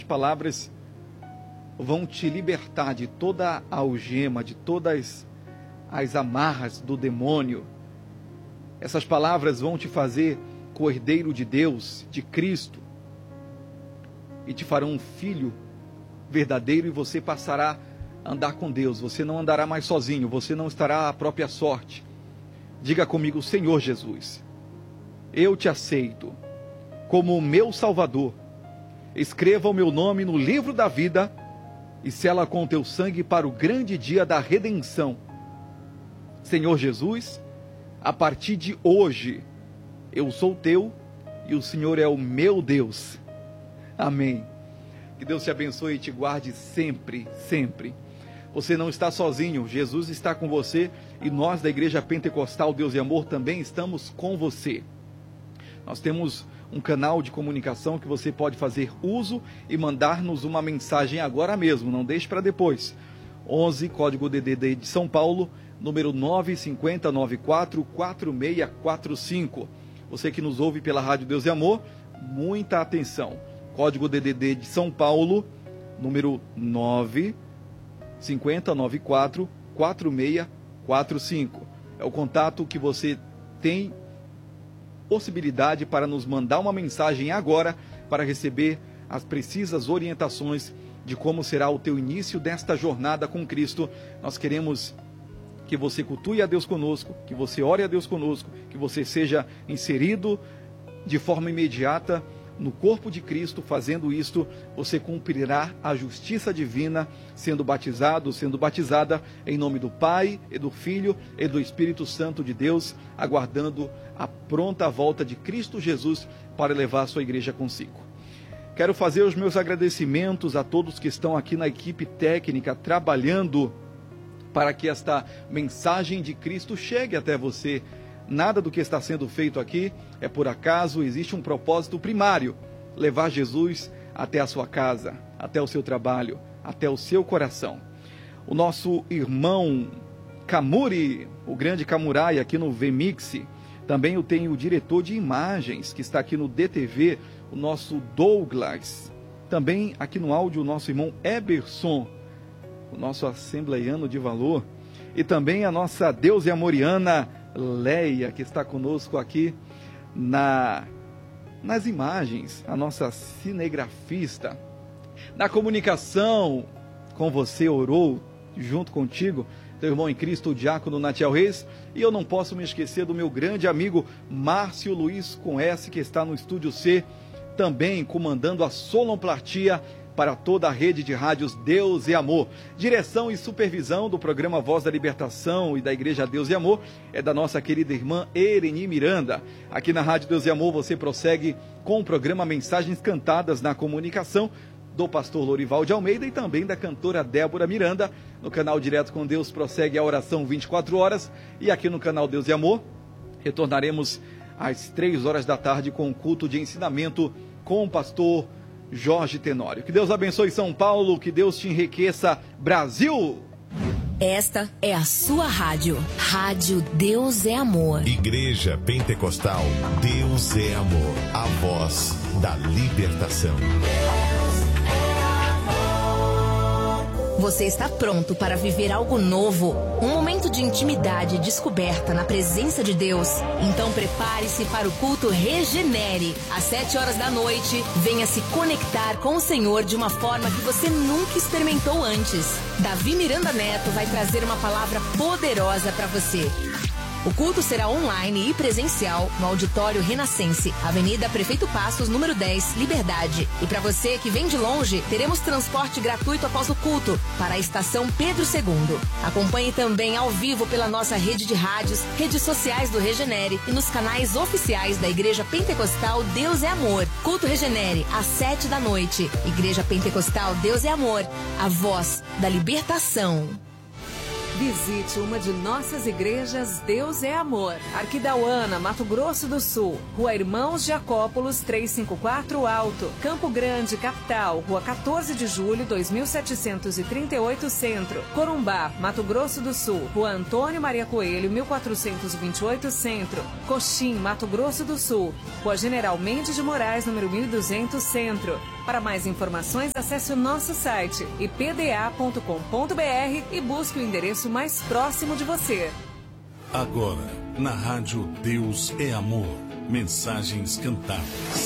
essas palavras vão te libertar de toda a algema, de todas as amarras do demônio. Essas palavras vão te fazer cordeiro de Deus, de Cristo, e te farão um filho verdadeiro, e você passará a andar com Deus. Você não andará mais sozinho, você não estará à própria sorte. Diga comigo: Senhor Jesus, eu te aceito como o meu Salvador. Escreva o meu nome no livro da vida e sela com teu sangue para o grande dia da redenção. Senhor Jesus, a partir de hoje, eu sou teu e o Senhor é o meu Deus. Amém. Que Deus te abençoe e te guarde sempre, sempre. Você não está sozinho, Jesus está com você, e nós da Igreja Pentecostal Deus e Amor também estamos com você. Nós temos um canal de comunicação que você pode fazer uso e mandar-nos uma mensagem agora mesmo, não deixe para depois. 11, código DDD de São Paulo, número 950944645. Você que nos ouve pela Rádio Deus e Amor, muita atenção. Código DDD de São Paulo, número 950944645. É o contato que você tem possibilidade para nos mandar uma mensagem agora, para receber as precisas orientações de como será o teu início desta jornada com Cristo. Nós queremos que você cultue a Deus conosco, que você ore a Deus conosco, que você seja inserido de forma imediata no corpo de Cristo. Fazendo isto, você cumprirá a justiça divina, sendo batizado, sendo batizada em nome do Pai, e do Filho, e do Espírito Santo de Deus, aguardando a pronta volta de Cristo Jesus para levar a sua igreja consigo. Quero fazer os meus agradecimentos a todos que estão aqui na equipe técnica, trabalhando para que esta mensagem de Cristo chegue até você. Nada do que está sendo feito aqui é por acaso, existe um propósito primário: levar Jesus até a sua casa, até o seu trabalho, até o seu coração. O nosso irmão Camuri, o grande Camurai aqui no VMix, também eu tenho o diretor de imagens que está aqui no DTV, o nosso Douglas, também aqui no áudio o nosso irmão Eberson, o nosso assembleiano de valor, e também a nossa Deus e Amoriana Leia, que está conosco aqui nas imagens, a nossa cinegrafista. Na comunicação com você, orou junto contigo teu irmão em Cristo, o diácono Natiel Reis. E eu não posso me esquecer do meu grande amigo Márcio Luiz com S, que está no Estúdio C, também comandando a sonoplastia para toda a rede de rádios Deus e Amor. Direção e supervisão do programa Voz da Libertação e da Igreja Deus e Amor é da nossa querida irmã Ereni Miranda. Aqui na Rádio Deus e Amor você prossegue com o programa Mensagens Cantadas na Comunicação, do pastor Lorival de Almeida e também da cantora Débora Miranda. No canal Direto com Deus prossegue a oração 24 horas, e aqui no canal Deus e Amor retornaremos às 3 horas da tarde com o culto de ensinamento com o pastor Jorge Tenório. Que Deus abençoe São Paulo, que Deus te enriqueça, Brasil! Esta é a sua rádio. Rádio Deus é Amor. Igreja Pentecostal Deus é Amor. A voz da libertação. Você está pronto para viver algo novo? Um momento de intimidade e descoberta na presença de Deus? Então prepare-se para o culto Regenere. Às 7 horas da noite, venha se conectar com o Senhor de uma forma que você nunca experimentou antes. Davi Miranda Neto vai trazer uma palavra poderosa para você. O culto será online e presencial no Auditório Renascense, Avenida Prefeito Passos, número 10, Liberdade. E para você que vem de longe, teremos transporte gratuito após o culto para a estação Pedro II. Acompanhe também ao vivo pela nossa rede de rádios, redes sociais do Regenere e nos canais oficiais da Igreja Pentecostal Deus é Amor. Culto Regenere, às 7 da noite. Igreja Pentecostal Deus é Amor, a voz da libertação. Visite uma de nossas igrejas Deus é Amor. Arquidauana, Mato Grosso do Sul. Rua Irmãos Jacópolis 354 Alto. Campo Grande, Capital. Rua 14 de Julho, 2738 Centro. Corumbá, Mato Grosso do Sul. Rua Antônio Maria Coelho, 1428 Centro. Coxim, Mato Grosso do Sul. Rua General Mendes de Moraes, número 1200 Centro. Para mais informações, acesse o nosso site ipda.com.br e busque o endereço mais próximo de você. Agora, na rádio Deus é Amor, mensagens cantadas.